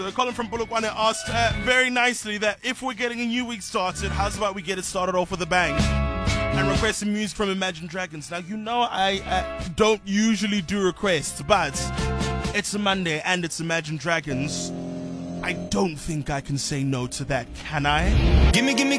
Colin from Bullockwane asked very nicely that if we're getting a new week started, how's about we get it started off with a bang? And request some music from Imagine Dragons. Now, you know I don't usually do requests, but it's a Monday and it's Imagine Dragons. I don't think I can say no to that, can I? Gimme, gimme,